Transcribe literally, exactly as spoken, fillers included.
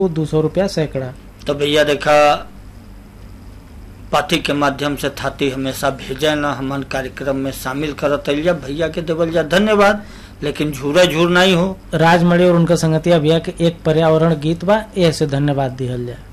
वो दो सौ रुपया सैकड़ा। तो भैया देखा पार्टी के माध्यम से थाती हमेशा भेजे ना हमन कार्यक्रम में शामिल करत जा भैया के देवल जा धन्यवाद। लेकिन झूरा झूर नहीं हो राजमणि और उनका संगतिया भैया के एक पर्यावरण गीत बा ऐसे धन्यवाद दिहल जाए।